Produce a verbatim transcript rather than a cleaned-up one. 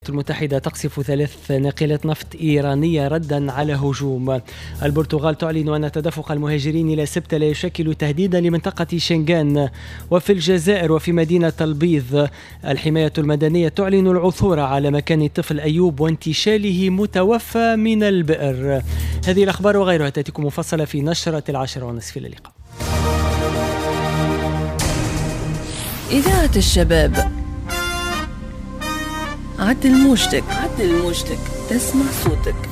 المتحدة تقصف ثلاث ناقلات نفط إيرانية ردا على هجوم. البرتغال تعلن أن تدفق المهاجرين إلى سبتة لا يشكل تهديدا لمنطقة شنغان. وفي الجزائر وفي مدينة البيض الحماية المدنية تعلن العثور على مكان الطفل أيوب وانتشاله متوفى من البئر. هذه الأخبار وغيرها تأتيكم مفصلة في نشرة العاشرة ونصف. اللقاء. إذاعة الشباب، عدل موجتك عدل موجتك تسمع صوتك.